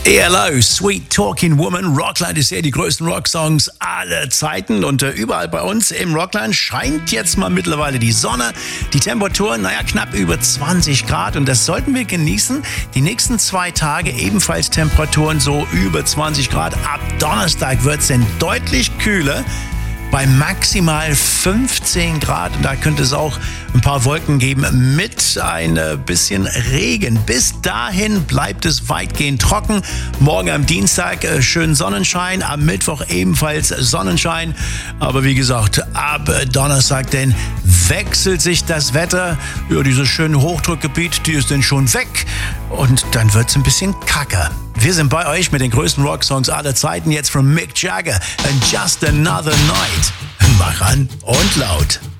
ELO, Sweet Talking Woman. Rockland ist ja die größten Rocksongs aller Zeiten und überall bei uns im Rockland scheint jetzt mal mittlerweile die Sonne. Die Temperaturen, knapp über 20 Grad und das sollten wir genießen. Die nächsten 2 Tage ebenfalls Temperaturen so über 20 Grad. Ab Donnerstag wird es dann deutlich kühler. Bei maximal 15 Grad. Und da könnte es auch ein paar Wolken geben mit ein bisschen Regen. Bis dahin bleibt es weitgehend trocken. Morgen am Dienstag schön Sonnenschein. Am Mittwoch ebenfalls Sonnenschein. Aber wie gesagt, ab Donnerstag denn wechselt sich das Wetter. Ja, dieses schöne Hochdruckgebiet, die ist dann schon weg. Und dann wird es ein bisschen kacke. Wir sind bei euch mit den größten Rocksongs aller Zeiten. Jetzt von Mick Jagger and Just Another Night. Mach an und laut.